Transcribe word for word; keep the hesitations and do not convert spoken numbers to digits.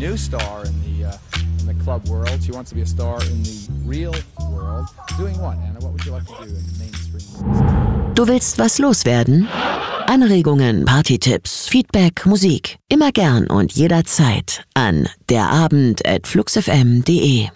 new star in the uh, in the club world. She wants to be a star in the real world. Doing what, Anna? What would you like to do in mainstream? Du willst was loswerden? Anregungen, Partytipps, Feedback, Musik. Immer gern und jederzeit an derabend at fluxfm punkt de.